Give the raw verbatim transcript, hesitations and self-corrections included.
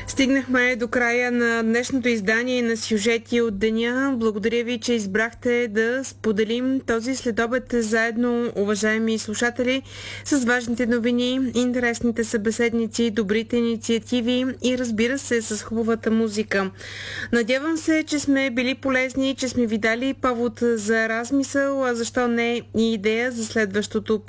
Стигнахме до края на днешното издание на сюжети от деня. Благодаря ви, че избрахте да споделим този следобед заедно, уважаеми слушатели, с важните новини, интересните събеседници, добрите инициативи и, разбира се, с хубавата музика. Надявам се, че сме били полезни, че сме ви дали повод за размисъл, а защо не и идея за следващото